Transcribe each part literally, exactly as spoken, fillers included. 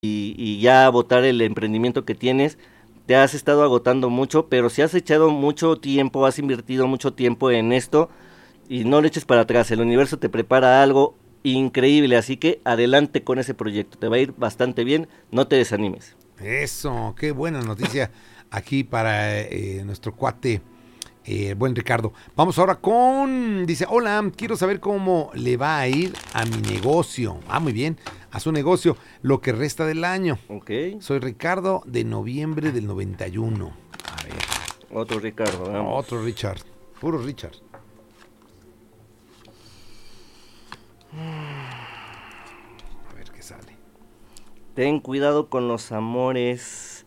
y, y ya botar el emprendimiento que tienes, te has estado agotando mucho, pero si has echado mucho tiempo, has invertido mucho tiempo en esto y no le eches para atrás, el universo te prepara algo increíble, así que adelante con ese proyecto, te va a ir bastante bien, no te desanimes. Eso, qué buena noticia aquí para eh, nuestro cuate, eh, buen Ricardo. Vamos ahora con, dice, hola, quiero saber cómo le va a ir a mi negocio. Ah, muy bien, a su negocio, lo que resta del año. Ok, Soy Ricardo de noviembre del noventa y uno. A ver, otro Ricardo, vamos. otro Richard, puro Richard. A ver qué sale. Ten cuidado con los amores.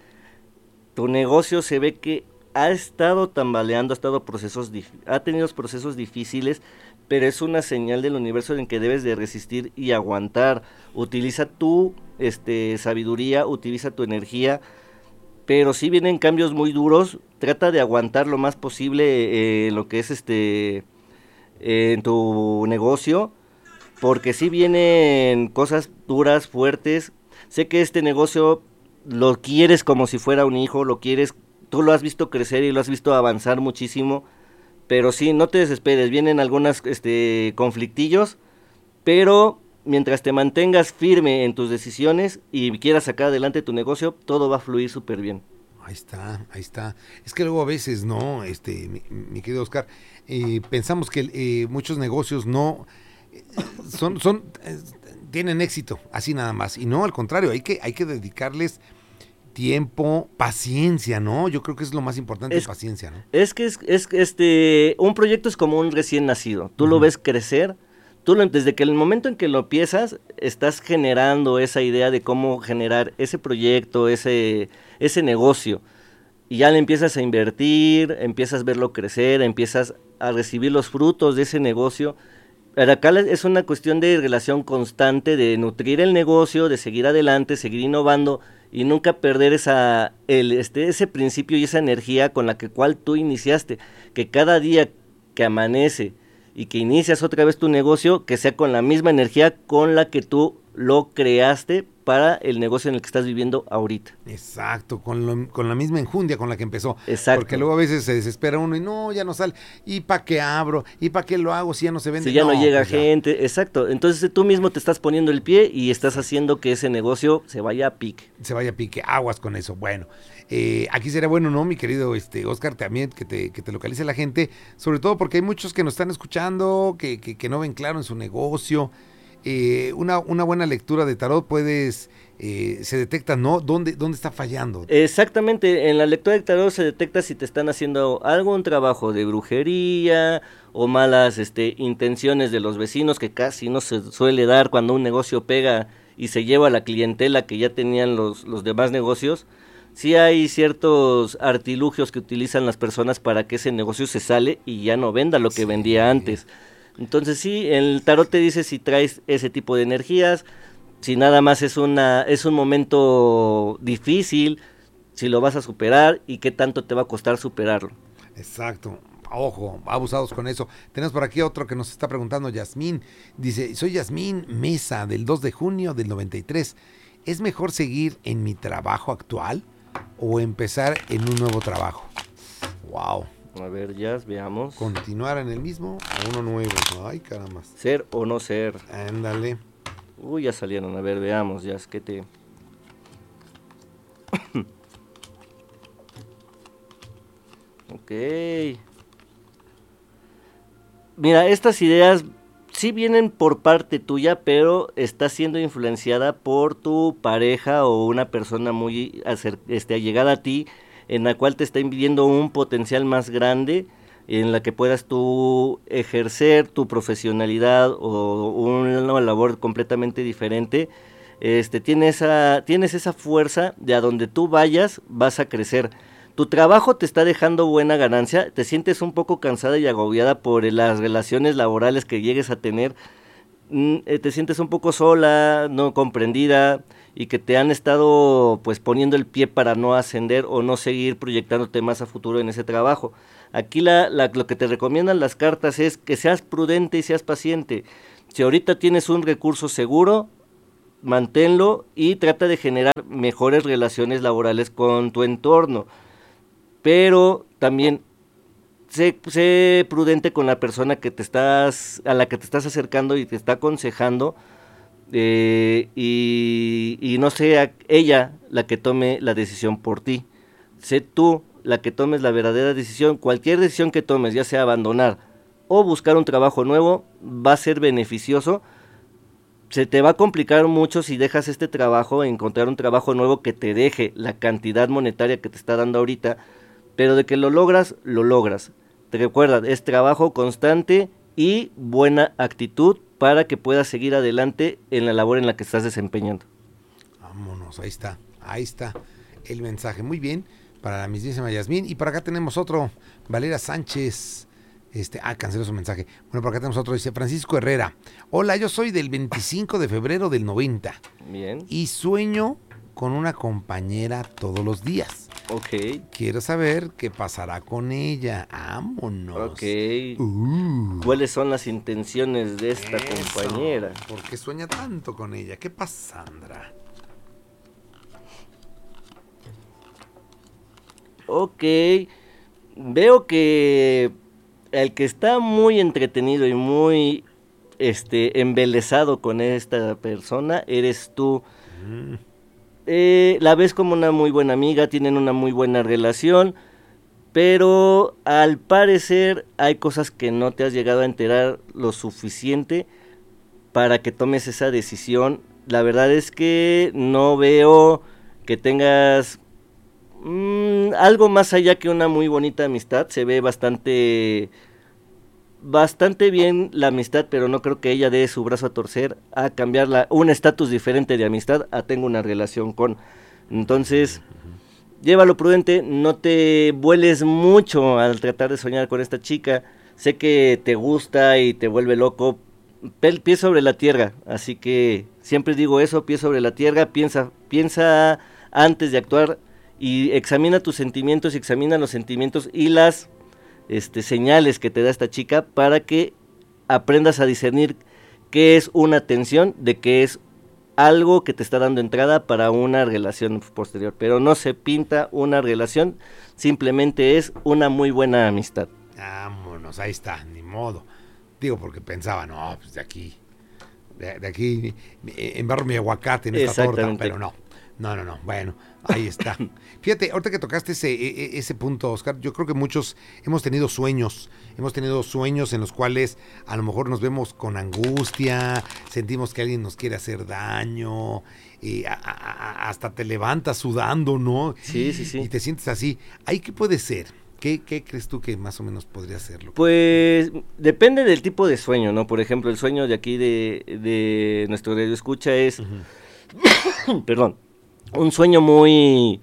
Tu negocio se ve que ha estado tambaleando, ha estado procesos, ha tenido procesos difíciles, pero es una señal del universo en que debes de resistir y aguantar. Utiliza tu este, sabiduría, utiliza tu energía, pero si vienen cambios muy duros, trata de aguantar lo más posible eh, lo que es este eh, en tu negocio, porque si vienen cosas duras, fuertes. Sé que este negocio lo quieres como si fuera un hijo, lo quieres, tú lo has visto crecer y lo has visto avanzar muchísimo, pero sí, no te desesperes, vienen algunos este, conflictillos, pero mientras te mantengas firme en tus decisiones y quieras sacar adelante tu negocio, todo va a fluir súper bien. Ahí está, ahí está. Es que luego a veces, ¿no? Este, mi, mi querido Oscar, eh, pensamos que eh, muchos negocios no eh, son, son, eh, tienen éxito, así nada más. Y no, al contrario, hay que, hay que dedicarles tiempo, paciencia, ¿no? Yo creo que es lo más importante, Es, paciencia, ¿no? es que es, es este, un proyecto es como un recién nacido, tú lo Ujú. ves crecer, tú lo, desde que el momento en que lo empiezas, estás generando esa idea de cómo generar ese proyecto, ese, ese negocio, y ya le empiezas a invertir, empiezas a verlo crecer, empiezas a recibir los frutos de ese negocio. Pero acá es una cuestión de relación constante, de nutrir el negocio, de seguir adelante, seguir innovando y nunca perder esa, el, este, ese principio y esa energía con la que cual tú iniciaste. Que cada día que amanece y que inicias otra vez tu negocio, que sea con la misma energía con la que tú lo creaste para el negocio en el que estás viviendo ahorita. Exacto, con, lo, con la misma enjundia con la que empezó. Porque Exacto. luego a veces se desespera uno y no, ya no sale. ¿Y para qué abro? ¿Y para qué lo hago si ya no se vende? Si ya no No, llega pues ya. gente, exacto. Entonces tú mismo te estás poniendo el pie y estás haciendo que ese negocio se vaya a pique. Se vaya a pique, aguas con eso. Bueno, eh, aquí sería bueno, ¿no, mi querido este, Oscar, también que te, que te localice la gente, sobre todo porque hay muchos que nos están escuchando, que, que, que no ven claro en su negocio. Eh, una, una buena lectura de tarot puedes, eh, se detecta, ¿no? ¿Dónde, dónde está fallando? Exactamente, en la lectura de tarot se detecta si te están haciendo algún trabajo de brujería o malas este, intenciones de los vecinos, que casi no se suele dar cuando un negocio pega y se lleva a la clientela que ya tenían los, los demás negocios. Sí hay ciertos artilugios que utilizan las personas para que ese negocio se sale y ya no venda lo que vendía Sí. antes. Entonces sí, el tarot te dice si traes ese tipo de energías, si nada más es una es un momento difícil, si lo vas a superar y qué tanto te va a costar superarlo. Exacto. Ojo, abusados con eso. Tenemos por aquí otro que nos está preguntando, Yasmín. Dice, soy Yasmín Mesa, del dos de junio del noventa y tres. ¿Es mejor seguir en mi trabajo actual o empezar en un nuevo trabajo? Wow. A ver, ya veamos. ¿Continuar en el mismo o uno nuevo? Ay, caramba. Ser o no ser. Ándale. Uy, ya salieron. A ver, veamos, ya es que te... Ok. Mira, estas ideas sí vienen por parte tuya, pero está siendo influenciada por tu pareja o una persona muy acer- este, allegada a ti, en la cual te está viendo un potencial más grande, en la que puedas tú ejercer tu profesionalidad o una labor completamente diferente. Este, tiene esa, tienes esa fuerza de a donde tú vayas, vas a crecer. Tu trabajo te está dejando buena ganancia, te sientes un poco cansada y agobiada por las relaciones laborales que llegues a tener, mm, eh, te sientes un poco sola, no comprendida y que te han estado pues poniendo el pie para no ascender o no seguir proyectándote más a futuro en ese trabajo. Aquí la, la, lo que te recomiendan las cartas es que seas prudente y seas paciente. Si ahorita tienes un recurso seguro, manténlo y trata de generar mejores relaciones laborales con tu entorno. Pero también sé, sé prudente con la persona que te estás, a la que te estás acercando y te está aconsejando, eh, y, y no sea ella la que tome la decisión por ti. Sé tú la que tomes la verdadera decisión. Cualquier decisión que tomes, ya sea abandonar o buscar un trabajo nuevo, va a ser beneficioso. Se te va a complicar mucho si dejas este trabajo, encontrar un trabajo nuevo que te deje la cantidad monetaria que te está dando ahorita, pero de que lo logras, lo logras. Te recuerda, es trabajo constante y buena actitud para que puedas seguir adelante en la labor en la que estás desempeñando. Vámonos, ahí está, ahí está el mensaje. Muy bien, para la mismísima Yasmín. Y por acá tenemos otro, Valera Sánchez. Este, ah, canceló su mensaje. Bueno, por acá tenemos otro, dice Francisco Herrera. Hola, yo soy del veinticinco de febrero del noventa. Bien. Y sueño con una compañera todos los días. Ok. Quiero saber qué pasará con ella. Vámonos. Ok. Uh. ¿Cuáles son las intenciones de esta Eso. compañera? ¿Por qué sueña tanto con ella? ¿Qué pasa, Sandra? Ok. Veo que el que está muy entretenido y muy este embelesado con esta persona eres tú. Mm. Eh, la ves como una muy buena amiga, tienen una muy buena relación, pero al parecer hay cosas que no te has llegado a enterar lo suficiente para que tomes esa decisión. La verdad es que no veo que tengas mmm, algo más allá que una muy bonita amistad. Se ve bastante bastante bien la amistad, pero no creo que ella dé su brazo a torcer a cambiarla un estatus diferente de amistad a tengo una relación con. Entonces, uh-huh. Llévalo prudente, no te vueles mucho al tratar de soñar con esta chica. Sé que te gusta y te vuelve loco. Pie sobre la tierra, así que siempre digo eso, pie sobre la tierra, piensa, piensa antes de actuar y examina tus sentimientos, y examina los sentimientos y las Este, señales que te da esta chica para que aprendas a discernir qué es una tensión de qué es algo que te está dando entrada para una relación posterior. Pero no se pinta una relación, simplemente es una muy buena amistad. Vámonos, ahí está, ni modo. Digo, porque pensaba, no, pues de aquí, de, de aquí, embarro mi aguacate en esta torta, pero no. No, no, no, bueno, ahí está. Fíjate, ahorita que tocaste ese, ese punto, Oscar, yo creo que muchos hemos tenido sueños, hemos tenido sueños en los cuales a lo mejor nos vemos con angustia, sentimos que alguien nos quiere hacer daño, y a, a, hasta te levantas sudando, ¿no? Sí, sí, sí. Y te sientes así. ¿Ahí qué puede ser? ¿Qué, ¿Qué crees tú que más o menos podría serlo? Pues depende del tipo de sueño, ¿no? Por ejemplo, el sueño de aquí de, de nuestro radio escucha es, uh-huh. Perdón, un sueño muy,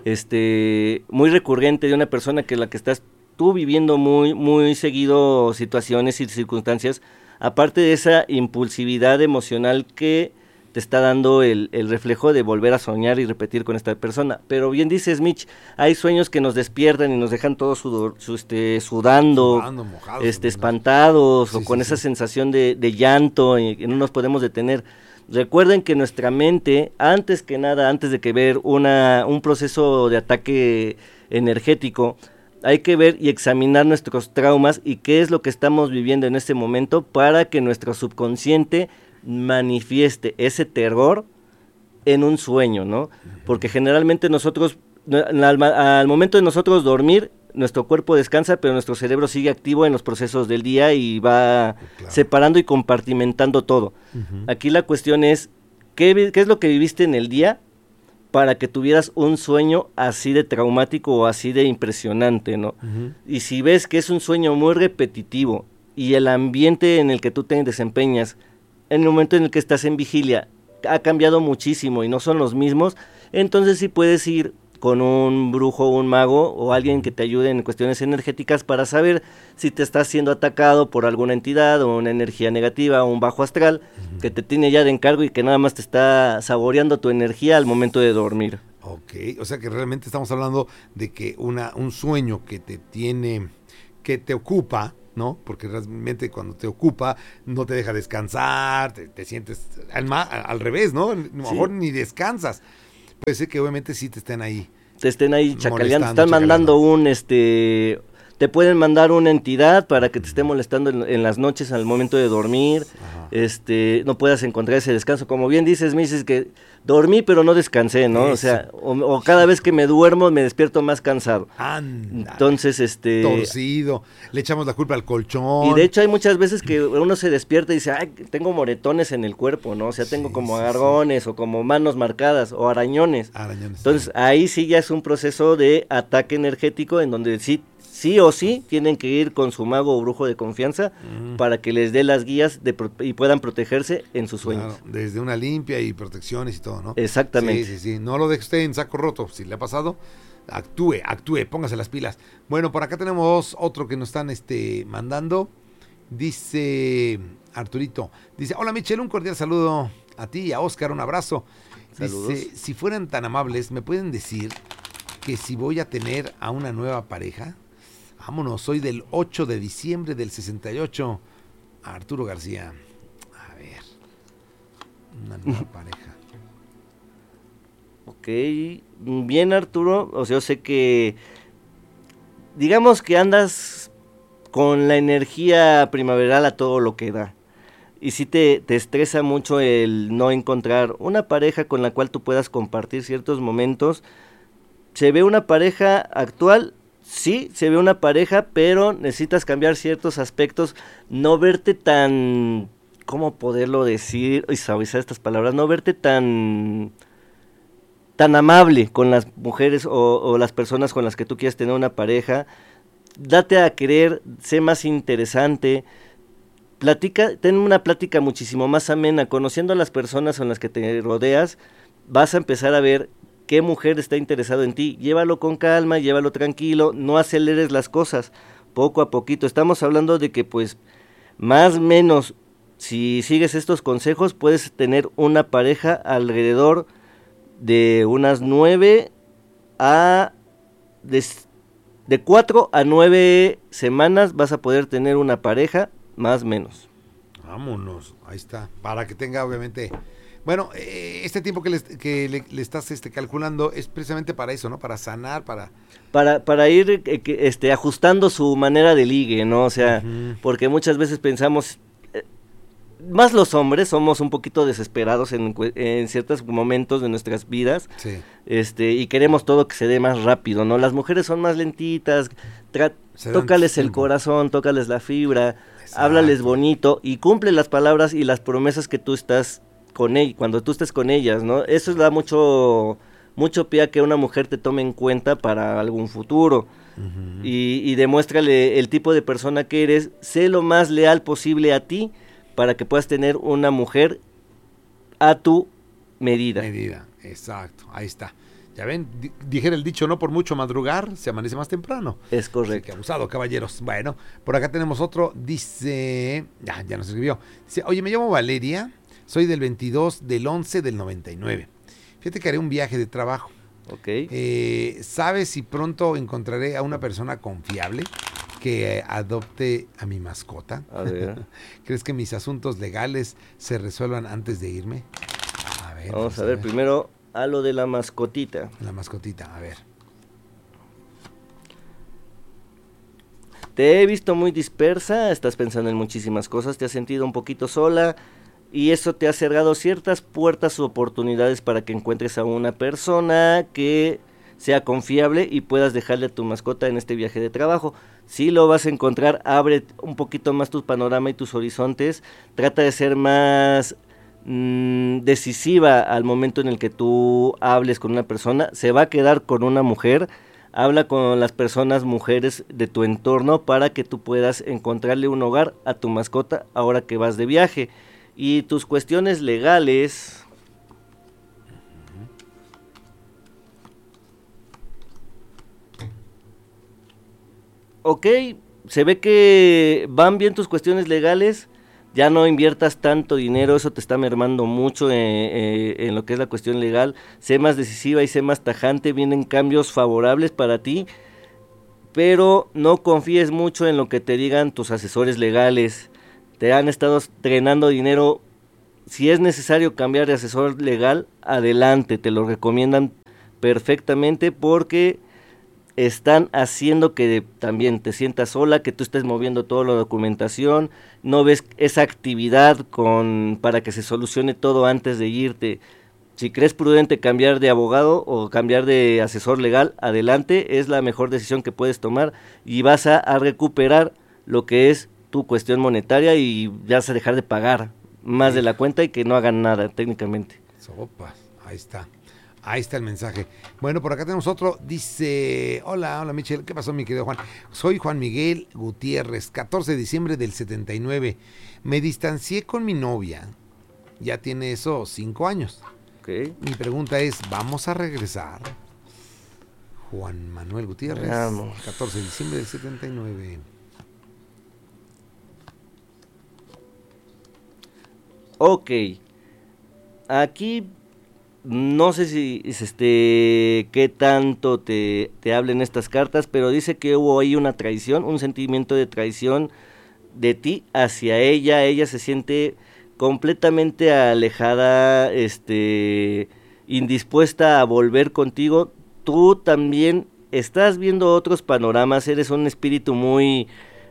este, muy recurrente de una persona que la que estás tú viviendo muy, muy seguido situaciones y circunstancias, aparte de esa impulsividad emocional que te está dando el, el reflejo de volver a soñar y repetir con esta persona. Pero bien dices, Mitch, hay sueños que nos despiertan y nos dejan todos sudor, su, este, sudando, sudando mojados, este, espantados, sí, o con sí, esa sí. sensación de, de llanto y, y no nos podemos detener. Recuerden que nuestra mente, antes que nada, antes de que ver una, un proceso de ataque energético, hay que ver y examinar nuestros traumas y qué es lo que estamos viviendo en este momento para que nuestro subconsciente manifieste ese terror en un sueño, ¿no? Porque generalmente nosotros, al, al momento de nosotros dormir, nuestro cuerpo descansa, pero nuestro cerebro sigue activo en los procesos del día y va claro. separando y compartimentando todo. Uh-huh. Aquí la cuestión es, ¿qué, ¿qué es lo que viviste en el día para que tuvieras un sueño así de traumático o así de impresionante, ¿no? Uh-huh. Y si ves que es un sueño muy repetitivo y el ambiente en el que tú te desempeñas, en el momento en el que estás en vigilia, ha cambiado muchísimo y no son los mismos, entonces sí puedes ir con un brujo, un mago o alguien que te ayude en cuestiones energéticas para saber si te estás siendo atacado por alguna entidad o una energía negativa o un bajo astral uh-huh. que te tiene ya de encargo y que nada más te está saboreando tu energía al momento de dormir. Ok, o sea que realmente estamos hablando de que una un sueño que te tiene, que te ocupa, ¿no? Porque realmente cuando te ocupa no te deja descansar, te, te sientes al, ma- al revés, ¿no? A lo mejor Sí. ni descansas. Puede ser que obviamente sí te estén ahí Te estén ahí chacaleando, te molestando, están mandando chacaleando. un, este, te pueden mandar una entidad para que te esté molestando en, en las noches al momento de dormir, Ajá. este, no puedas encontrar ese descanso. Como bien dices, me dices que dormí pero no descansé, ¿no? O Eso. sea, o, o cada vez que me duermo me despierto más cansado. Ándale. Entonces, este... Torcido, le echamos la culpa al colchón. Y de hecho hay muchas veces que uno se despierta y dice, ay, tengo moretones en el cuerpo, ¿no? O sea, tengo Sí, como sí, agarrones o como manos marcadas o arañones. Arañones. Entonces ahí sí ya es un proceso de ataque energético en donde sí, sí o sí tienen que ir con su mago o brujo de confianza Mm, para que les dé las guías de pro- y puedan protegerse en sus claro, sueños. desde una limpia y protecciones y todo, ¿no? Exactamente. Sí, sí, sí. No lo deje usted en saco roto. Si le ha pasado, actúe, actúe, póngase las pilas. Bueno, por acá tenemos otro que nos están este, mandando. Dice Arturito, dice, hola Michelle, un cordial saludo a ti y a Oscar, un abrazo. Saludos. Dice, si fueran tan amables, ¿me pueden decir que si voy a tener a una nueva pareja? Vámonos, soy del ocho de diciembre del sesenta y ocho. Arturo García. A ver, una nueva pareja. Ok, bien Arturo, o sea, yo sé que, digamos que andas con la energía primaveral a todo lo que da. Y sí te, te estresa mucho el no encontrar una pareja con la cual tú puedas compartir ciertos momentos. ¿Se ve una pareja actual? Sí, se ve una pareja, pero necesitas cambiar ciertos aspectos, no verte tan, ¿cómo poderlo decir? Y suavizar estas palabras, no verte tan, tan amable con las mujeres o, o las personas con las que tú quieres tener una pareja. Date a querer, sé más interesante. Platica, ten una plática muchísimo más amena, conociendo a las personas con las que te rodeas, vas a empezar a ver qué mujer está interesado en ti. Llévalo con calma, llévalo tranquilo, no aceleres las cosas, poco a poquito. Estamos hablando de que pues más o menos, si sigues estos consejos, puedes tener una pareja alrededor de unas nueve a de, de cuatro a nueve semanas vas a poder tener una pareja, más o menos. Vámonos, ahí está. Para que tenga, obviamente. Bueno, eh, este tiempo que, les, que le, le estás este, calculando es precisamente para eso, ¿no? Para sanar, para. Para, para ir eh, que, este, ajustando su manera de ligue, ¿no? O sea, Ujú. porque muchas veces pensamos, eh, más los hombres somos un poquito desesperados en, cue- en ciertos momentos de nuestras vidas, Sí. este, y queremos todo que se dé más rápido, ¿no? Las mujeres son más lentitas, tra- Se dan tócales el tiempo. corazón, tócales la fibra, Exacto. háblales bonito y cumple las palabras y las promesas que tú estás con ella, cuando tú estés con ellas, ¿no? Eso da mucho, mucho pie a que una mujer te tome en cuenta para algún futuro. Ujú. Y, y demuéstrale el tipo de persona que eres, sé lo más leal posible a ti para que puedas tener una mujer a tu medida. Medida, exacto, ahí está. Ya ven, di- dijera el dicho, no por mucho madrugar, se amanece más temprano. Es Así que correcto. abusado, caballeros. Bueno, por acá tenemos otro, dice, ya, ya nos escribió. Dice, oye, me llamo Valeria, soy del veintidós del once del noventa y nueve. Fíjate que haré un viaje de trabajo. Ok. Eh, ¿Sabes si pronto encontraré a una persona confiable que eh, adopte a mi mascota? A ver. ¿Crees que mis asuntos legales se resuelvan antes de irme? A ver, Vamos a ver primero a lo de la mascotita. La mascotita, a ver. Te he visto muy dispersa, estás pensando en muchísimas cosas, te has sentido un poquito sola y eso te ha cerrado ciertas puertas u oportunidades para que encuentres a una persona que sea confiable y puedas dejarle a tu mascota en este viaje de trabajo. Si lo vas a encontrar, abre un poquito más tu panorama y tus horizontes, trata de ser más mmm, decisiva al momento en el que tú hables con una persona, se va a quedar con una mujer. Habla con las personas, mujeres de tu entorno para que tú puedas encontrarle un hogar a tu mascota ahora que vas de viaje. Y tus cuestiones legales... Ok, se ve que van bien tus cuestiones legales, ya no inviertas tanto dinero, eso te está mermando mucho eh, eh, en lo que es la cuestión legal. Sé más decisiva y sé más tajante, vienen cambios favorables para ti. pero no confíes mucho en lo que te digan tus asesores legales. Te han estado drenando dinero. Si es necesario cambiar de asesor legal, adelante, te lo recomiendan perfectamente porque están haciendo que también te sientas sola, que tú estés moviendo toda la documentación, no ves esa actividad con para que se solucione todo antes de irte. Si crees prudente cambiar de abogado o cambiar de asesor legal, adelante, es la mejor decisión que puedes tomar y vas a, a recuperar lo que es tu cuestión monetaria y vas a dejar de pagar más de la cuenta y que no hagan nada técnicamente. Sopas, ahí está. Ahí está el mensaje. Bueno, por acá tenemos otro. Dice, hola, hola Michelle. ¿Qué pasó, mi querido Juan? Soy Juan Miguel Gutiérrez, catorce de diciembre del setenta y nueve. Me distancié con mi novia. Ya tiene eso cinco años. Okay. Mi pregunta es, ¿vamos a regresar? Juan Manuel Gutiérrez, Veamos. catorce de diciembre del setenta y nueve. Ok. Aquí no sé si este qué tanto te, te hablen estas cartas, pero dice que hubo ahí una traición, un sentimiento de traición de ti hacia ella. Ella se siente completamente alejada, este, indispuesta a volver contigo. Tú también estás viendo otros panoramas, eres un espíritu muy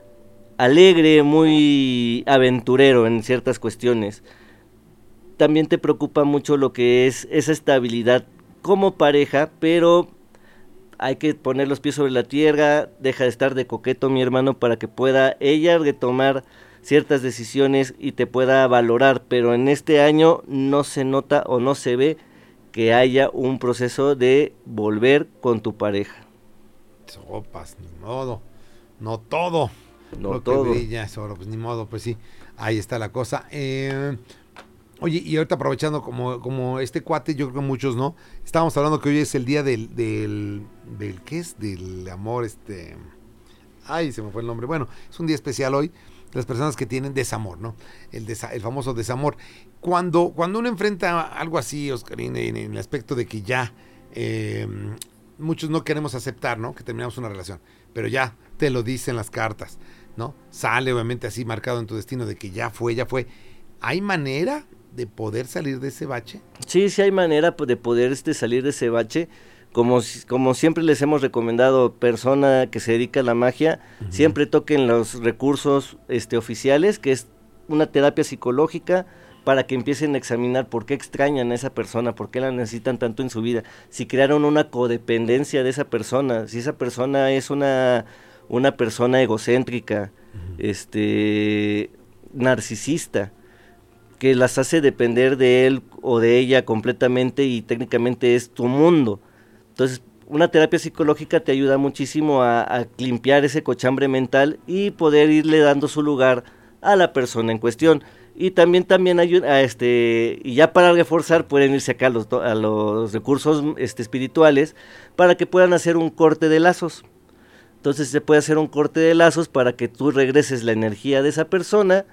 alegre, muy aventurero en ciertas cuestiones. También te preocupa mucho lo que es esa estabilidad como pareja, pero hay que poner los pies sobre la tierra, deja de estar de coqueto, mi hermano, para que pueda ella retomar ciertas decisiones y te pueda valorar, pero en este año no se nota o no se ve que haya un proceso de volver con tu pareja. Sopas, ni modo, no todo, no lo todo. que brilla es oro, pues ni modo, pues sí, ahí está la cosa. Eh, oye, y ahorita aprovechando como, como este cuate, yo creo que muchos, ¿no? Estábamos hablando que hoy es el día del, del, del, ¿qué es? Del amor, este, ay, se me fue el nombre, bueno, es un día especial hoy, las personas que tienen desamor, ¿no? El, desa, el famoso desamor. Cuando, cuando uno enfrenta algo así, Oscarín, en, en el aspecto de que ya eh, muchos no queremos aceptar, ¿no? Que terminamos una relación, pero ya te lo dicen las cartas, ¿no? Sale obviamente así marcado en tu destino de que ya fue, ya fue. ¿Hay manera de poder salir de ese bache? Sí, sí hay manera de poder este, salir de ese bache. Como, como siempre les hemos recomendado, persona que se dedica a la magia, uh-huh. siempre toquen los recursos este, oficiales, que es una terapia psicológica, para que empiecen a examinar por qué extrañan a esa persona, por qué la necesitan tanto en su vida, si crearon una codependencia de esa persona, si esa persona es una, una persona egocéntrica, uh-huh. este, narcisista, que las hace depender de él o de ella completamente y técnicamente es tu mundo. Entonces, una terapia psicológica te ayuda muchísimo a, a limpiar ese cochambre mental y poder irle dando su lugar a la persona en cuestión. Y también, también ayuda a este, y ya para reforzar pueden irse acá a los, a los recursos este, espirituales para que puedan hacer un corte de lazos. Entonces se puede hacer un corte de lazos para que tú regreses la energía de esa persona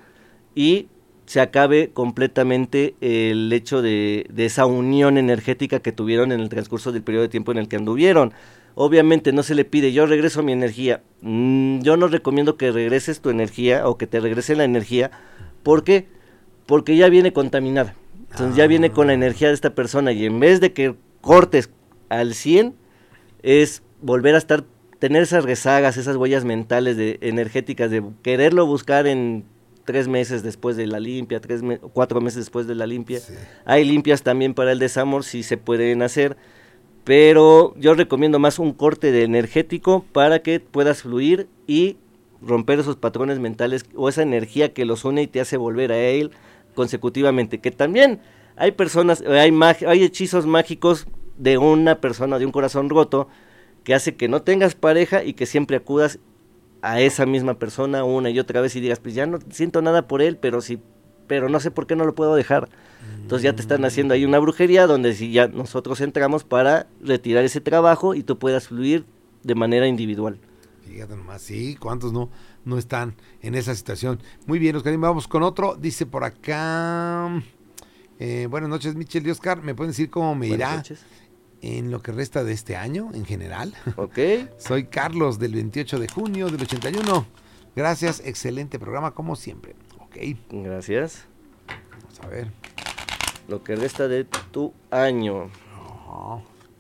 y se acabe completamente el hecho de, de esa unión energética que tuvieron en el transcurso del periodo de tiempo en el que anduvieron. Obviamente no se le pide, yo regreso mi energía. Mm, yo no recomiendo que regreses tu energía o que te regrese la energía. ¿Por qué? Porque ya viene contaminada. Entonces ah. ya viene con la energía de esta persona y en vez de que cortes al cien, es volver a estar, tener esas rezagas, esas huellas mentales de, energéticas de quererlo buscar en tres meses después de la limpia, tres me- cuatro meses después de la limpia. Sí. Hay limpias también para el desamor, sí se pueden hacer, pero yo recomiendo más un corte de energético para que puedas fluir y romper esos patrones mentales o esa energía que los une y te hace volver a él consecutivamente. Que también hay personas, hay, mag- hay hechizos mágicos de una persona, de un corazón roto, que hace que no tengas pareja y que siempre acudas a esa misma persona una y otra vez y digas, pues ya no siento nada por él, pero sí, pero no sé por qué no lo puedo dejar. Entonces ya te están haciendo ahí una brujería donde si ya nosotros entramos para retirar ese trabajo y tú puedas fluir de manera individual. Fíjate nomás, sí, ¿cuántos no, no están en esa situación? Muy bien, Oscarín, vamos con otro. Dice por acá, eh, buenas noches, Michelle y Oscar, ¿me pueden decir cómo me Buenas irá noches. en lo que resta de este año, en general. Ok. Soy Carlos, del veintiocho de junio del ochenta y uno. Gracias, excelente programa, como siempre. Ok. Gracias. Vamos a ver. Lo que resta de tu año. Ajá.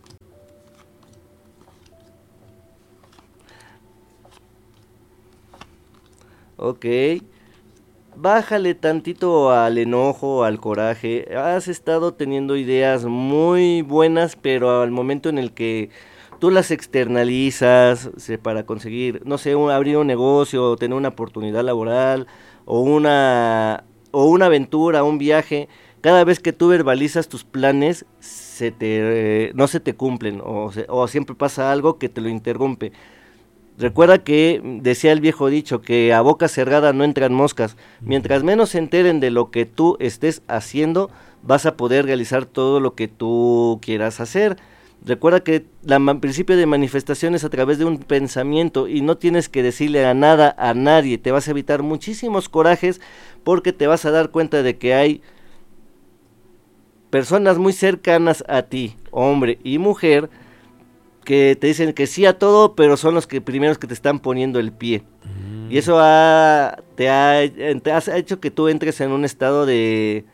Ok. Bájale tantito al enojo, al coraje. Has estado teniendo ideas muy buenas, pero al momento en el que tú las externalizas, se- para conseguir, no sé, un- abrir un negocio, o tener una oportunidad laboral, o una, o una aventura, un viaje, cada vez que tú verbalizas tus planes, se te, eh, no se te cumplen, o, se- o siempre pasa algo que te lo interrumpe. Recuerda que mm, decía el viejo dicho que a boca cerrada no entran moscas. Mientras menos se enteren de lo que tú estés haciendo, vas a poder realizar todo lo que tú quieras hacer. Recuerda que la ma- principio de manifestación es a través de un pensamiento y no tienes que decirle a nada a nadie. Te vas a evitar muchísimos corajes porque te vas a dar cuenta de que hay personas muy cercanas a ti, hombre y mujer, que te dicen que sí a todo, pero son los que primeros que te están poniendo el pie. Y eso ha, te, ha, te has hecho que tú entres en un estado de,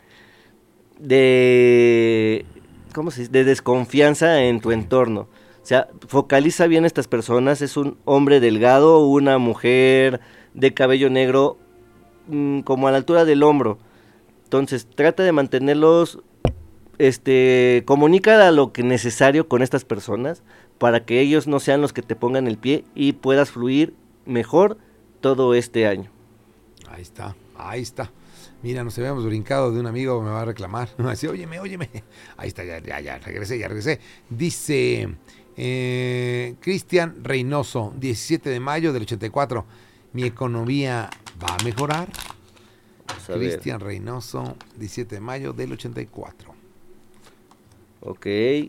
de, ¿cómo se dice? De desconfianza en tu entorno. O sea, focaliza bien a estas personas. Es un hombre delgado, una mujer de cabello negro, mm, como a la altura del hombro. Entonces, trata de mantenerlos, este, comunica lo que necesario con estas personas para que ellos no sean los que te pongan el pie y puedas fluir mejor todo este año. Ahí está, ahí está. Mira, nos habíamos brincado de un amigo, me va a reclamar. Me va a decir, óyeme, óyeme. Ahí está, ya, ya, ya, regresé, ya regresé. Dice eh, Cristian Reynoso, diecisiete de mayo del ochenta y cuatro. ¿Mi economía va a mejorar? Vamos a ver. Cristian Reynoso, diecisiete de mayo del ochenta y cuatro. Ok.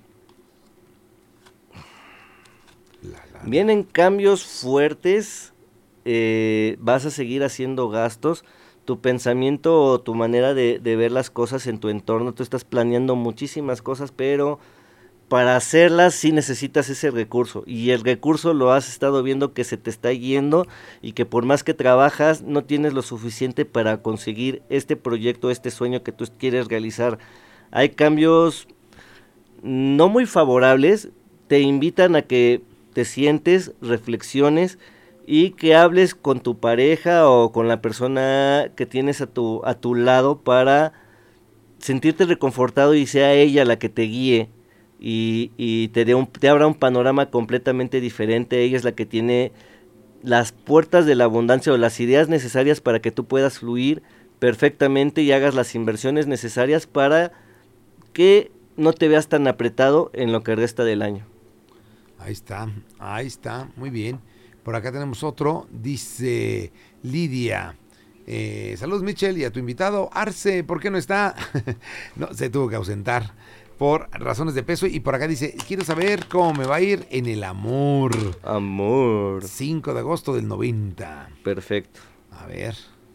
La, la, la. Vienen cambios fuertes. eh, vas a seguir haciendo gastos. Tu pensamiento o tu manera de, de ver las cosas en tu entorno, tú estás planeando muchísimas cosas, pero para hacerlas sí necesitas ese recurso. Y el recurso lo has estado viendo que se te está yendo y que por más que trabajas no tienes lo suficiente para conseguir este proyecto, este sueño que tú quieres realizar. Hay cambios no muy favorables, te invitan a que te sientes, reflexiones y que hables con tu pareja o con la persona que tienes a tu, a tu lado para sentirte reconfortado y sea ella la que te guíe y, y te, dé un, te abra un panorama completamente diferente. Ella es la que tiene las puertas de la abundancia o las ideas necesarias para que tú puedas fluir perfectamente y hagas las inversiones necesarias para que no te veas tan apretado en lo que resta del año. Ahí está, ahí está, muy bien. Por acá tenemos otro, dice Lidia. Eh, saludos, Michel, y a tu invitado, Arce, ¿por qué no está? No, se tuvo que ausentar por razones de peso. Y por acá dice, quiero saber cómo me va a ir en el amor. Amor. cinco de agosto del noventa. Perfecto. A ver.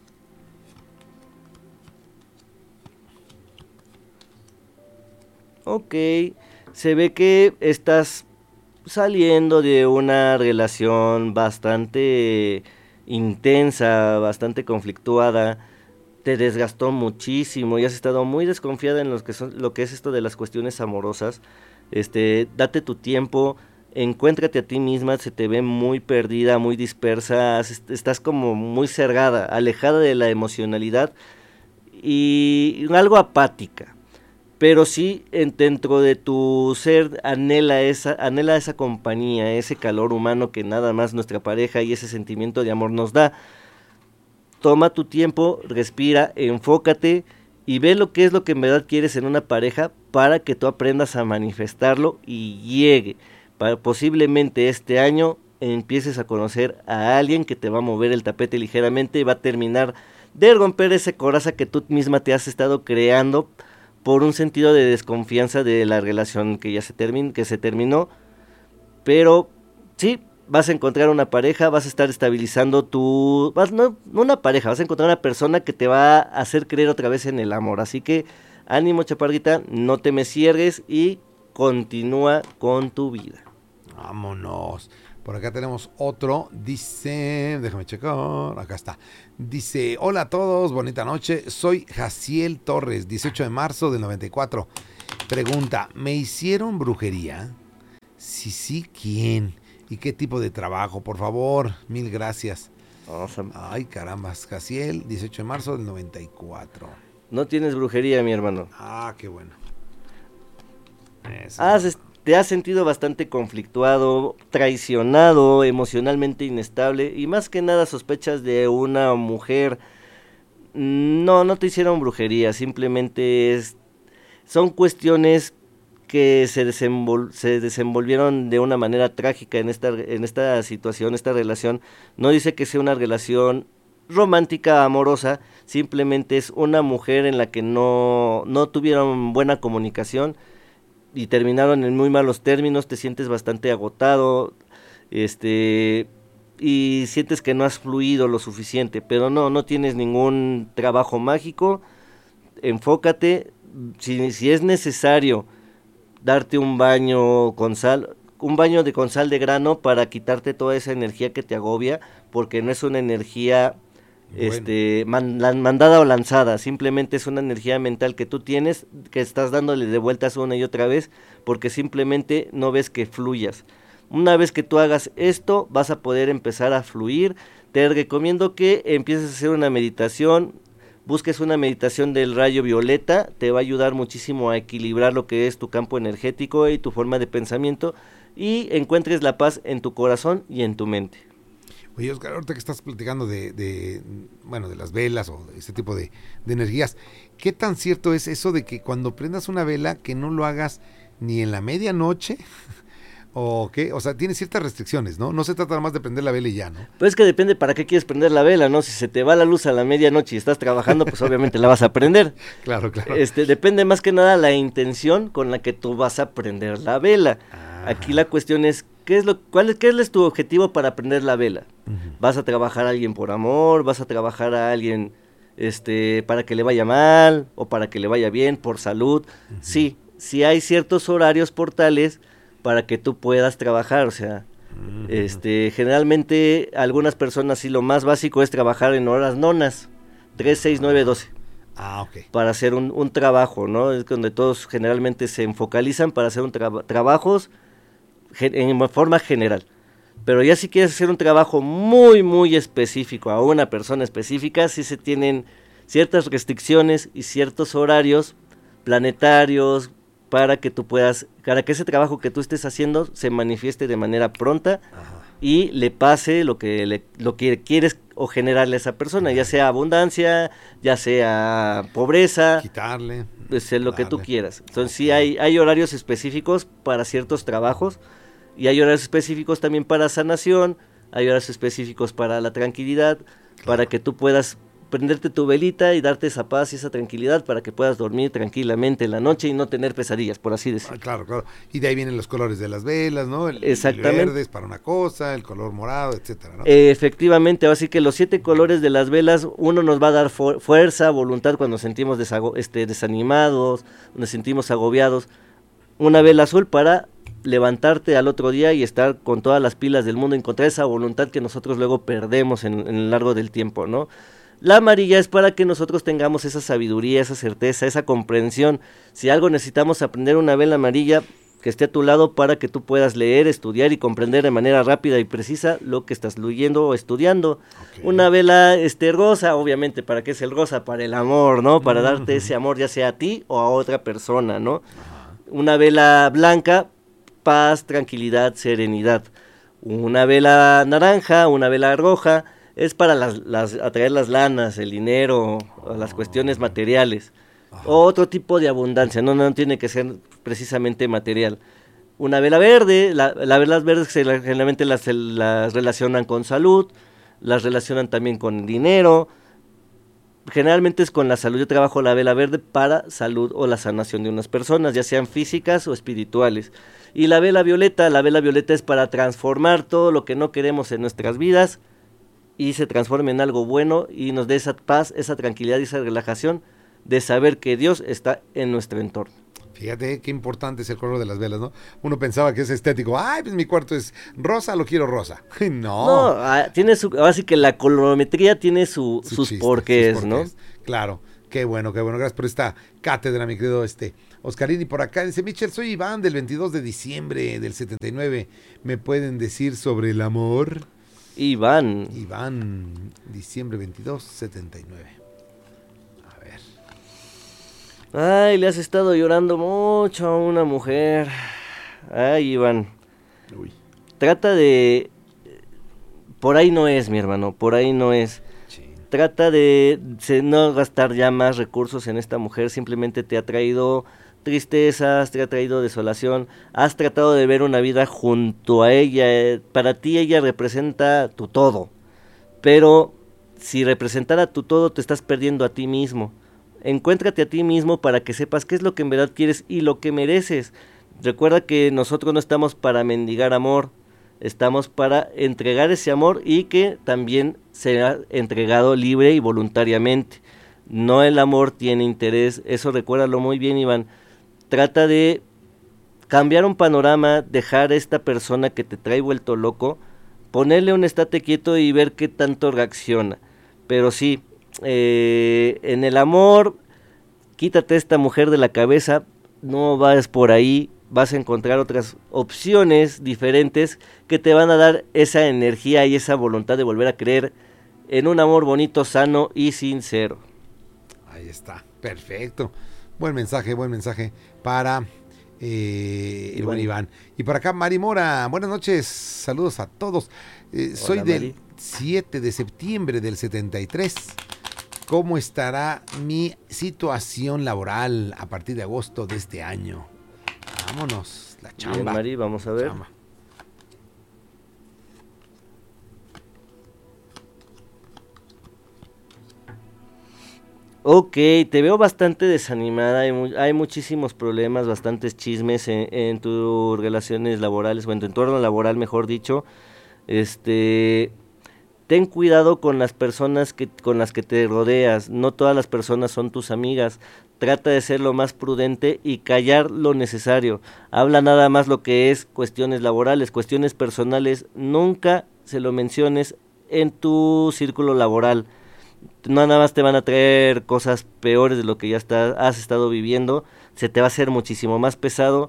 Ok, se ve que estás saliendo de una relación bastante intensa, bastante conflictuada, te desgastó muchísimo y has estado muy desconfiada en los que son, lo que es esto de las cuestiones amorosas. Este, date tu tiempo, encuéntrate a ti misma, se te ve muy perdida, muy dispersa, has- estás como muy cerrada, alejada de la emocionalidad y algo apática. Pero sí, en, dentro de tu ser anhela esa, anhela esa compañía, ese calor humano que nada más nuestra pareja y ese sentimiento de amor nos da. Toma tu tiempo, respira, enfócate y ve lo que es lo que en verdad quieres en una pareja para que tú aprendas a manifestarlo y llegue. Para posiblemente este año empieces a conocer a alguien que te va a mover el tapete ligeramente y va a terminar de romper ese coraza que tú misma te has estado creando por un sentido de desconfianza de la relación que ya se terminó, que se terminó, pero sí, vas a encontrar una pareja, vas a estar estabilizando tu, vas, no, no una pareja, vas a encontrar una persona que te va a hacer creer otra vez en el amor, así que ánimo, chaparrita, no te me cierres y continúa con tu vida. Vámonos. Por acá tenemos otro, dice, déjame checar, acá está. Dice, hola a todos, bonita noche, soy Jaciel Torres, dieciocho de marzo del noventa y cuatro. Pregunta, ¿me hicieron brujería? Si sí, ¿quién? ¿Y qué tipo de trabajo? Por favor, mil gracias. Awesome. Ay, carambas, Jaciel, dieciocho de marzo del noventa y cuatro. No tienes brujería, mi hermano. Ah, qué bueno. Has, es... Te has sentido bastante conflictuado, traicionado, emocionalmente inestable y más que nada sospechas de una mujer. No, no te hicieron brujería, simplemente es, son cuestiones que se, desenvol, se desenvolvieron de una manera trágica en esta, en esta situación, esta relación. No dice que sea una relación romántica, amorosa, simplemente es una mujer en la que no, no tuvieron buena comunicación y terminaron en muy malos términos, te sientes bastante agotado, este, y sientes que no has fluido lo suficiente, pero no, no tienes ningún trabajo mágico, enfócate, si, si es necesario darte un baño con sal, un baño de con sal de grano para quitarte toda esa energía que te agobia, porque no es una energía Bueno. este man, la, mandada o lanzada, simplemente es una energía mental que tú tienes, que estás dándole de vueltas una y otra vez, porque simplemente no ves que fluyas. Una vez que tú hagas esto, vas a poder empezar a fluir. Te recomiendo que empieces a hacer una meditación, busques una meditación del rayo violeta, te va a ayudar muchísimo a equilibrar lo que es tu campo energético y tu forma de pensamiento, y encuentres la paz en tu corazón y en tu mente. Oye, Oscar, ahorita que estás platicando de, de bueno, de las velas o de este tipo de, de energías, ¿qué tan cierto es eso de que cuando prendas una vela, que no lo hagas ni en la medianoche? ¿O qué? O sea, tiene ciertas restricciones, ¿no? No se trata nada más de prender la vela y ya, ¿no? Pues es que depende para qué quieres prender la vela, ¿no? Si se te va la luz a la medianoche y estás trabajando, pues obviamente la vas a prender. Claro, claro. Este, depende más que nada la intención con la que tú vas a prender la vela. Ah. Aquí la cuestión es, ¿qué es lo, cuál es, qué es tu objetivo para prender la vela? Uh-huh. ¿Vas a trabajar a alguien por amor? ¿Vas a trabajar a alguien este, para que le vaya mal? ¿O para que le vaya bien, por salud? Uh-huh. Sí, sí hay ciertos horarios portales para que tú puedas trabajar, o sea, uh-huh. este, generalmente algunas personas sí lo más básico es trabajar en horas nonas, tres, seis, nueve, doce. Ah, ok. Para hacer un, un trabajo, ¿no? Es donde todos generalmente se focalizan para hacer un tra- trabajos en forma general. Pero ya si quieres hacer un trabajo muy, muy específico a una persona específica, sí se tienen ciertas restricciones y ciertos horarios planetarios para que tú puedas, para que ese trabajo que tú estés haciendo se manifieste de manera pronta. Ajá. Y le pase lo que, le, lo que quieres o generarle a esa persona, ya sea abundancia, ya sea pobreza. Quitarle. Pues, lo darle. Que tú quieras. Entonces okay. sí hay, hay horarios específicos para ciertos trabajos. Y hay horarios específicos también para sanación, hay horarios específicos para la tranquilidad, claro. Para que tú puedas prenderte tu velita y darte esa paz y esa tranquilidad para que puedas dormir tranquilamente en la noche y no tener pesadillas, por así decirlo. Ah, claro, claro. Y de ahí vienen los colores de las velas, ¿no? El, Exactamente. El verde es para una cosa, el color morado, etcétera, ¿no? Eh, efectivamente, así que los siete colores de las velas, uno nos va a dar fu- fuerza, voluntad cuando sentimos desago- este, desanimados, nos sentimos agobiados. Una vela azul para levantarte al otro día y estar con todas las pilas del mundo, encontrar esa voluntad que nosotros luego perdemos en, en el largo del tiempo, ¿no? La amarilla es para que nosotros tengamos esa sabiduría, esa certeza, esa comprensión. Si algo necesitamos aprender, una vela amarilla que esté a tu lado para que tú puedas leer, estudiar y comprender de manera rápida y precisa lo que estás leyendo o estudiando. Okay. Una vela este, rosa, obviamente, ¿para qué es el rosa? Para el amor, ¿no? Para uh-huh. darte ese amor ya sea a ti o a otra persona, ¿no? Uh-huh. Una vela blanca, paz, tranquilidad, serenidad. Una vela naranja, una vela roja, es para las, las, atraer las lanas, el dinero, oh, las cuestiones materiales. Ajá. Otro tipo de abundancia, no, no tiene que ser precisamente material. Una vela verde, la, las velas verdes se, generalmente las, las relacionan con salud, las relacionan también con dinero, generalmente es con la salud. Yo trabajo la vela verde para salud o la sanación de unas personas, ya sean físicas o espirituales. Y la vela violeta, la vela violeta es para transformar todo lo que no queremos en nuestras vidas y se transforme en algo bueno y nos dé esa paz, esa tranquilidad y esa relajación de saber que Dios está en nuestro entorno. Fíjate qué importante es el color de las velas, ¿no? Uno pensaba que es estético. Ay, pues mi cuarto es rosa, lo quiero rosa. No, No, ah, tiene su, ahora sí que la colorimetría tiene su, su sus chiste, porqués, sus ¿no? porqués. Claro, qué bueno, qué bueno. Gracias por esta cátedra, mi querido este Oscarín. Y por acá dice, Michel, soy Iván del veintidós de diciembre del setenta y nueve. ¿Me pueden decir sobre el amor? Iván. Iván, diciembre veintidós, setenta y nueve. A ver. Ay, le has estado llorando mucho a una mujer. Ay, Iván. Uy. Trata de... Por ahí no es, mi hermano, por ahí no es. Sí. Trata de se- no gastar ya más recursos en esta mujer, simplemente te ha traído tristezas, te ha traído desolación, has tratado de ver una vida junto a ella, eh, para ti ella representa tu todo, pero si representara tu todo te estás perdiendo a ti mismo. Encuéntrate a ti mismo para que sepas qué es lo que en verdad quieres y lo que mereces. Recuerda que nosotros no estamos para mendigar amor, estamos para entregar ese amor y que también sea entregado libre y voluntariamente. No el amor tiene interés, eso recuérdalo muy bien, Iván. Trata de cambiar un panorama, dejar a esta persona que te trae vuelto loco, ponerle un estate quieto y ver qué tanto reacciona. Pero sí, eh, en el amor, quítate esta mujer de la cabeza, no vas por ahí, vas a encontrar otras opciones diferentes que te van a dar esa energía y esa voluntad de volver a creer en un amor bonito, sano y sincero. Ahí está, perfecto. Buen mensaje, buen mensaje para eh, el buen Iván. Y por acá, Mari Mora, buenas noches, saludos a todos. Eh, Hola, soy del Mari. siete de septiembre del setenta y tres. ¿Cómo estará mi situación laboral a partir de agosto de este año? Vámonos, la chamba. Bien, Mari, vamos a ver. Chamba. Ok, te veo bastante desanimada, hay, mu- hay muchísimos problemas, bastantes chismes en, en tus relaciones laborales, o en tu entorno laboral, mejor dicho. Este, ten cuidado con las personas que, con las que te rodeas, no todas las personas son tus amigas. Trata de ser lo más prudente y callar lo necesario. Habla nada más lo que es cuestiones laborales, cuestiones personales, nunca se lo menciones en tu círculo laboral. No nada más te van a traer cosas peores de lo que ya está, has estado viviendo, se te va a hacer muchísimo más pesado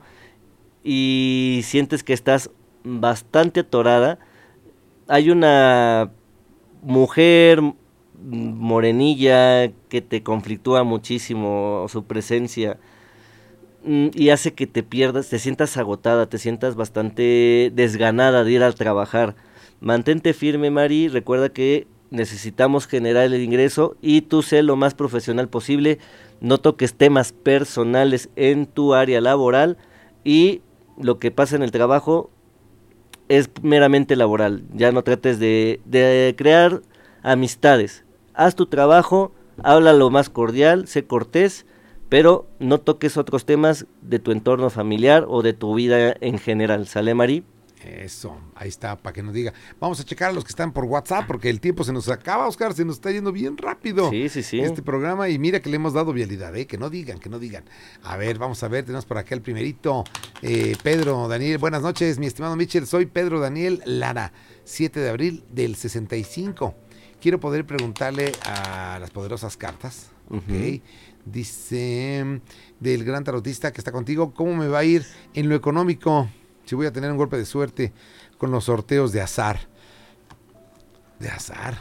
y sientes que estás bastante atorada. Hay una mujer m- morenilla que te conflictúa muchísimo su presencia, mm, y hace que te pierdas, te sientas agotada, te sientas bastante desganada de ir a trabajar. Mantente firme, Mari, recuerda que necesitamos generar el ingreso y tú sé lo más profesional posible, no toques temas personales en tu área laboral y lo que pasa en el trabajo es meramente laboral, ya no trates de, de crear amistades, haz tu trabajo, habla lo más cordial, sé cortés, pero no toques otros temas de tu entorno familiar o de tu vida en general, ¿sale, Mari? Eso, ahí está, para que nos diga. Vamos a checar a los que están por WhatsApp, porque el tiempo se nos acaba, Oscar, se nos está yendo bien rápido Sí, sí, sí. este programa, y mira que le hemos dado vialidad, ¿eh? Que no digan, que no digan. A ver, vamos a ver, tenemos por acá el primerito, eh, Pedro Daniel, buenas noches, mi estimado Michel, soy Pedro Daniel Lara, siete de abril del sesenta y cinco. Quiero poder preguntarle a las poderosas cartas, Ujú. ok, dice, del gran tarotista que está contigo, ¿cómo me va a ir en lo económico? Si voy a tener un golpe de suerte con los sorteos de azar. De azar.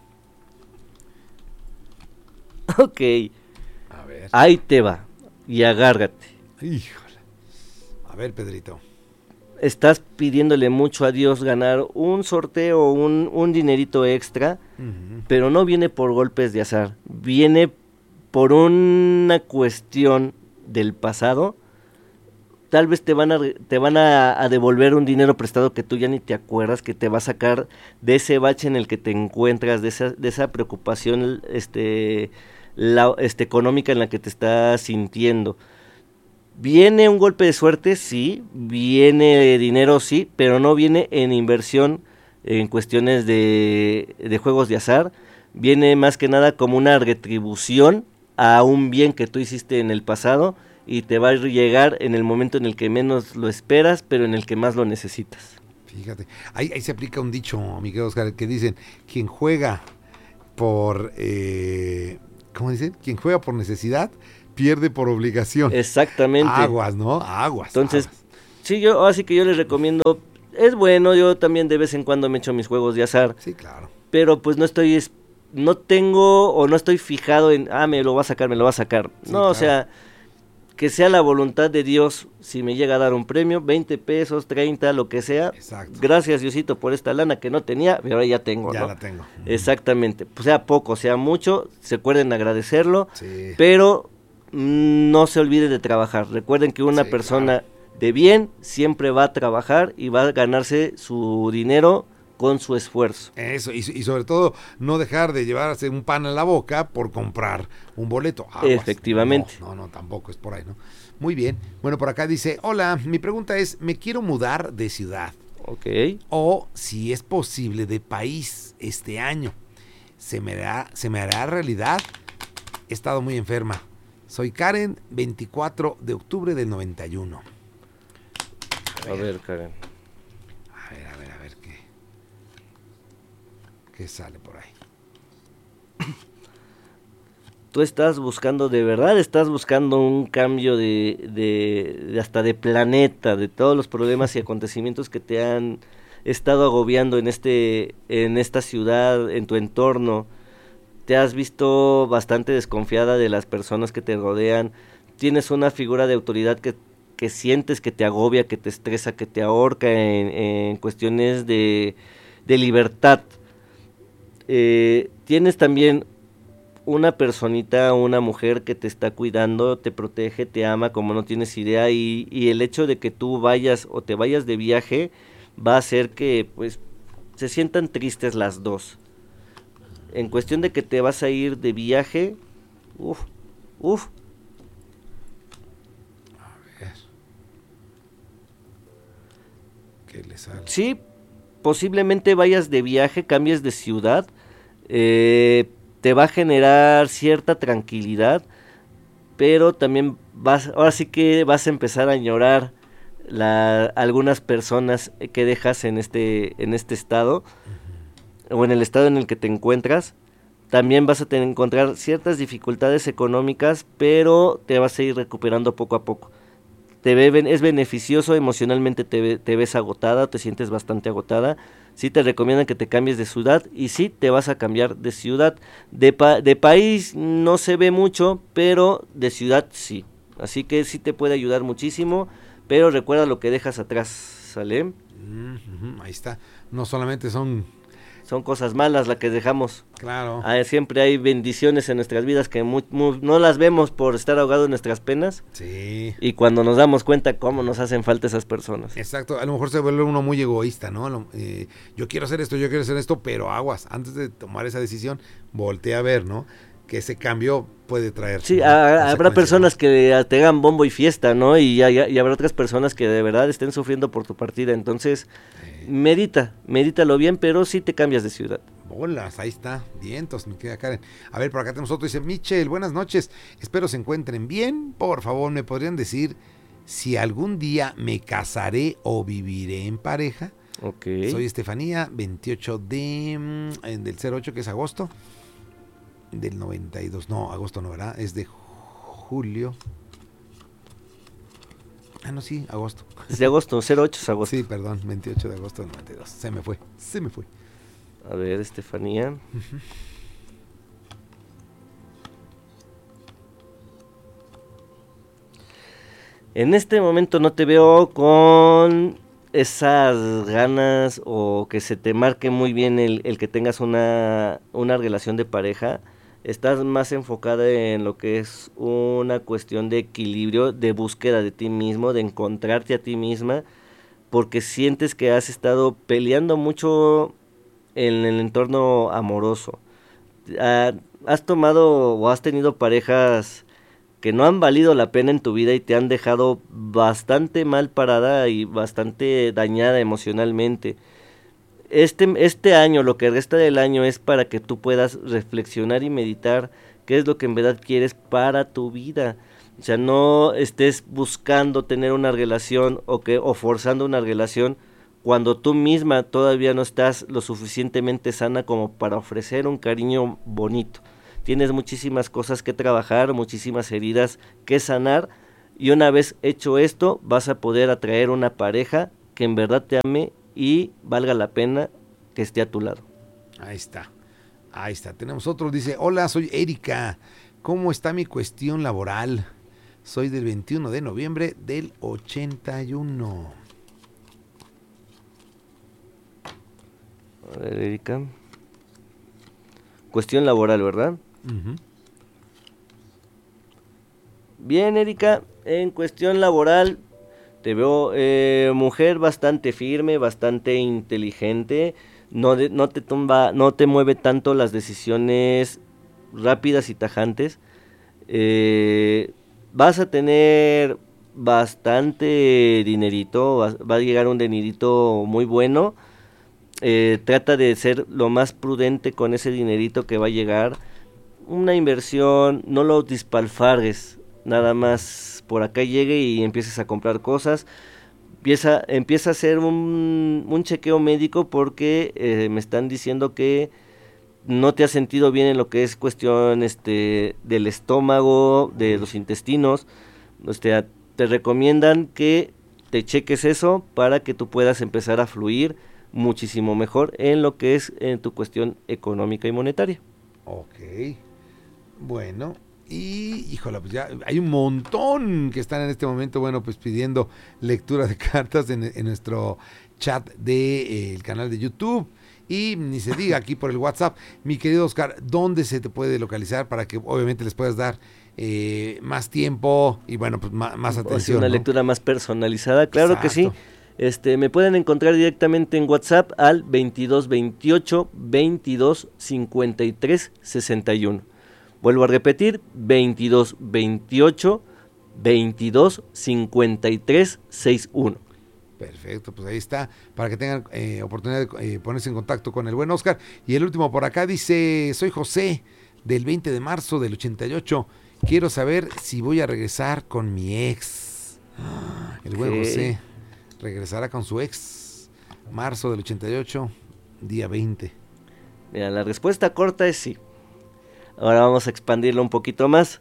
Ok, A ver. ahí te va y agárrate. Híjole. A ver, Pedrito. Estás pidiéndole mucho a Dios ganar un sorteo, un, un dinerito extra, Ujú. pero no viene por golpes de azar, viene por una cuestión del pasado. Tal vez te van a re- te van a, a devolver un dinero prestado que tú ya ni te acuerdas, que te va a sacar de ese bache en el que te encuentras, de esa, de esa preocupación este, la, este, económica en la que te estás sintiendo. Viene un golpe de suerte, sí, viene dinero, sí, pero no viene en inversión, en cuestiones de, de juegos de azar. Viene más que nada como una retribución a un bien que tú hiciste en el pasado y te va a llegar en el momento en el que menos lo esperas, pero en el que más lo necesitas. Fíjate, ahí, ahí se aplica un dicho, mi querido Oscar, que dicen, quien juega por, eh, ¿cómo dicen? Quien juega por necesidad, pierde por obligación. Exactamente. Aguas, ¿no? Aguas. Entonces, aguas. sí, yo así que yo les recomiendo, es bueno, yo también de vez en cuando me echo mis juegos de azar. Sí, claro. Pero pues no estoy, no tengo o no estoy fijado en, ah, me lo va a sacar, me lo va a sacar. Sí, no, claro. O sea, que sea la voluntad de Dios, si me llega a dar un premio, veinte pesos, treinta, lo que sea. Exacto. Gracias, Diosito, por esta lana que no tenía, pero ahora ya tengo, Ya ¿no? la tengo. Exactamente, pues sea poco, sea mucho, se acuerden agradecerlo, Sí. pero mm, no se olviden de trabajar. Recuerden que una Sí, persona claro. de bien siempre va a trabajar y va a ganarse su dinero con su esfuerzo. Eso, y, y sobre todo no dejar de llevarse un pan a la boca por comprar un boleto. Aguas. Efectivamente. No, no, no, tampoco es por ahí, ¿no? Muy bien. Bueno, por acá dice, hola, mi pregunta es, me quiero mudar de ciudad. Ok. O, si es posible, de país este año. ¿Se me hará, se me hará realidad? He estado muy enferma. Soy Karen, veinticuatro de octubre del noventa y uno. A ver, Karen. A ver, a ver, a ver qué. ¿Qué sale por ahí? Tú estás buscando, de verdad, estás buscando un cambio de, de, de hasta de planeta, de todos los problemas y acontecimientos que te han estado agobiando en este, en esta ciudad, en tu entorno. Te has visto bastante desconfiada de las personas que te rodean. Tienes una figura de autoridad que, que sientes que te agobia, que te estresa, que te ahorca en, en cuestiones de, de libertad. Eh, tienes también una personita, una mujer que te está cuidando, te protege, te ama como no tienes idea, y, y el hecho de que tú vayas o te vayas de viaje va a hacer que pues se sientan tristes las dos. En cuestión de que te vas a ir de viaje, uff, uff. A ver. ¿Qué le sale? Sí, posiblemente vayas de viaje, cambies de ciudad, eh, te va a generar cierta tranquilidad, pero también vas, ahora sí que vas a empezar a añorar la, algunas personas que dejas en este, en este estado, uh-huh. o en el estado en el que te encuentras. También vas a tener, encontrar ciertas dificultades económicas, pero te vas a ir recuperando poco a poco. Te ve, es beneficioso, emocionalmente te, te ves agotada, te sientes bastante agotada. Sí te recomiendan que te cambies de ciudad y sí te vas a cambiar de ciudad. De, pa, de país no se ve mucho, pero de ciudad sí. Así que sí te puede ayudar muchísimo, pero recuerda lo que dejas atrás, ¿sale? Mm-hmm, ahí está. No solamente son... Son cosas malas las que dejamos. Claro. Ah, siempre hay bendiciones en nuestras vidas que muy, muy, no las vemos por estar ahogados en nuestras penas. Sí. Y cuando nos damos cuenta cómo nos hacen falta esas personas. Exacto. A lo mejor se vuelve uno muy egoísta, ¿no? Lo, eh, yo quiero hacer esto, yo quiero hacer esto, pero aguas. Antes de tomar esa decisión, voltea a ver, ¿no? Que ese cambio puede traer. Sí, ¿no? a, habrá personas que te hagan bombo y fiesta, ¿no? Y, y, y habrá otras personas que de verdad estén sufriendo por tu partida. Entonces, eh. medita, medítalo bien, pero sí te cambias de ciudad. Bolas, ahí está, vientos, mi querida Karen. A ver, por acá tenemos otro, dice, Michelle, buenas noches, espero se encuentren bien. Por favor, ¿me podrían decir si algún día me casaré o viviré en pareja? Ok. Soy Estefanía, veintiocho de, del cero ocho, que es agosto. Del noventa y dos, no, agosto no, ¿verdad? Es de julio. Ah, no, sí, agosto. Es de agosto, cero ocho es agosto. Sí, perdón, veintiocho de agosto del noventa y dos. Se me fue, se me fue. A ver, Estefanía. Uh-huh. En este momento no te veo con esas ganas o que se te marque muy bien el, el que tengas una, una relación de pareja. Estás más enfocada en lo que es una cuestión de equilibrio, de búsqueda de ti mismo, de encontrarte a ti misma, porque sientes que has estado peleando mucho en el entorno amoroso. Has tomado o has tenido parejas que no han valido la pena en tu vida y te han dejado bastante mal parada y bastante dañada emocionalmente. Este, este año, lo que resta del año, es para que tú puedas reflexionar y meditar qué es lo que en verdad quieres para tu vida. O sea, no estés buscando tener una relación o, que, o forzando una relación cuando tú misma todavía no estás lo suficientemente sana como para ofrecer un cariño bonito. Tienes muchísimas cosas que trabajar, muchísimas heridas que sanar, y una vez hecho esto vas a poder atraer una pareja que en verdad te ame y valga la pena que esté a tu lado. Ahí está, ahí está. Tenemos otro, dice, hola, soy Erika, ¿cómo está mi cuestión laboral? Soy del veintiuno de noviembre del ochenta y uno. A ver, Erika. Cuestión laboral, ¿verdad? Uh-huh. Bien, Erika, en cuestión laboral te veo eh, mujer bastante firme, bastante inteligente, no, de, no te tumba, no te mueve tanto las decisiones rápidas y tajantes. Eh, vas a tener bastante dinerito, va, va a llegar un dinerito muy bueno. Eh, trata de ser lo más prudente con ese dinerito que va a llegar. Una inversión, no lo despilfarres, nada más por acá llegue y empieces a comprar cosas. Empieza, empieza a hacer un, un chequeo médico porque eh, me están diciendo que no te has sentido bien en lo que es cuestión este del estómago, de los intestinos. O sea, te recomiendan que te cheques eso para que tú puedas empezar a fluir muchísimo mejor en lo que es en tu cuestión económica y monetaria. Ok, bueno, y híjole, pues ya hay un montón que están en este momento, bueno, pues pidiendo lectura de cartas en, en nuestro chat del de, eh, canal de YouTube. Y ni se diga aquí por el WhatsApp. Mi querido Oscar, ¿dónde se te puede localizar para que obviamente les puedas dar eh, más tiempo y bueno, pues más, más atención? Una ¿no? lectura más personalizada, claro. Exacto. Que sí. Este, me pueden encontrar directamente en WhatsApp al veintidós veintiocho veintidós cincuenta y tres sesenta y uno. Vuelvo a repetir, veintidós veintiocho veintidós cincuenta y tres sesenta y uno. Perfecto, pues ahí está, para que tengan eh, oportunidad de eh, ponerse en contacto con el buen Oscar. Y el último por acá dice, soy José, del veinte de marzo del ochenta y ocho. Quiero saber si voy a regresar con mi ex. El buen okay. José regresará con su ex. Marzo del ochenta y ocho, día veinte. Mira, la respuesta corta es sí. Ahora vamos a expandirlo un poquito más.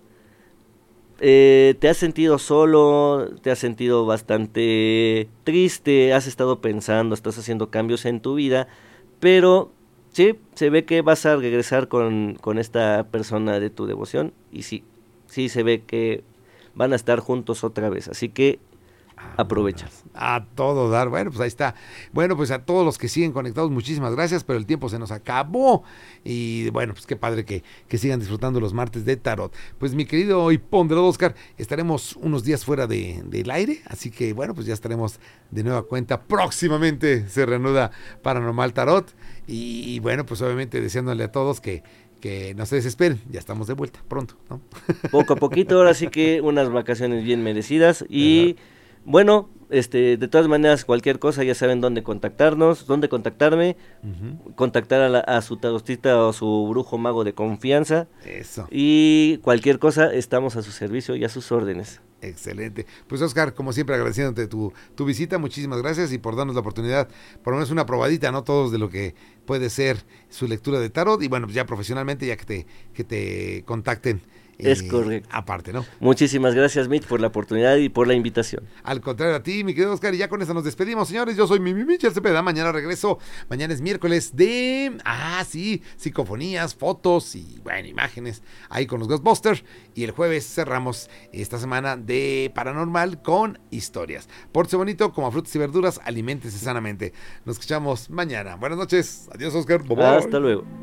Eh, ¿Te has sentido solo? ¿Te has sentido bastante triste? ¿Has estado pensando? ¿Estás haciendo cambios en tu vida? Pero sí, se ve que vas a regresar con, con esta persona de tu devoción. Y sí, sí se ve que van a estar juntos otra vez. Así que aprovecha. A todo dar. Bueno, pues ahí está. Bueno, pues a todos los que siguen conectados, muchísimas gracias, pero el tiempo se nos acabó. Y bueno, pues qué padre que, que sigan disfrutando los martes de tarot. Pues mi querido y ponderado Oscar, estaremos unos días fuera de, del aire, así que bueno, pues ya estaremos de nueva cuenta. Próximamente se reanuda Paranormal Tarot. Y bueno, pues obviamente deseándole a todos que que no se desesperen, ya estamos de vuelta pronto, ¿no? Poco a poquito, ahora sí que unas vacaciones bien merecidas y ¿verdad? Bueno, este, de todas maneras, cualquier cosa ya saben dónde contactarnos, dónde contactarme, uh-huh. contactar a, la, a su tarotista o su brujo mago de confianza. Eso. Y cualquier cosa, estamos a su servicio y a sus órdenes. Excelente. Pues Oscar, como siempre agradeciéndote tu, tu visita, muchísimas gracias y por darnos la oportunidad, por lo menos una probadita, ¿no? Todos de lo que puede ser su lectura de tarot y bueno, pues ya profesionalmente, ya que te, que te contacten. Es correcto. Aparte, ¿no? Muchísimas gracias, Mitch, por la oportunidad y por la invitación. Al contrario a ti, mi querido Oscar, y ya con eso nos despedimos, señores. Yo soy Mimi Michel Cepeda. Mañana regreso. Mañana es miércoles de... Ah, sí, psicofonías, fotos y, bueno, imágenes ahí con los Ghostbusters. Y el jueves cerramos esta semana de Paranormal con historias. Pórtese bonito, como a frutas y verduras, aliméntese sanamente. Nos escuchamos mañana. Buenas noches. Adiós, Oscar. Bye, bye. Hasta luego.